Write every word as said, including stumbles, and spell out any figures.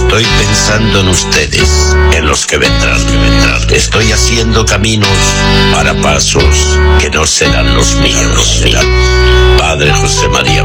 Estoy pensando en ustedes, en los que vendrán, que vendrán. Estoy haciendo caminos para pasos que no serán los míos. Padre José María